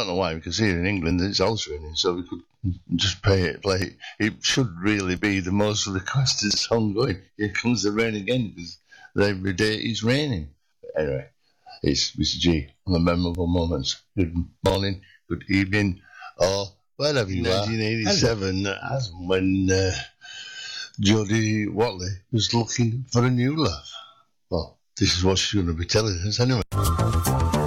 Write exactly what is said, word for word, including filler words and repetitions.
don't know why, because here in England it's also raining, so we could just play it, play it. It should really be the most requested song going. Here comes the rain again, because every day it's raining. But anyway, it's Mister G on the memorable moments. Good morning, good evening, or wherever you nineteen eighty-seven, are. As when uh, Jodie Watley was looking for a new love. Well, this is what she's going to be telling us anyway.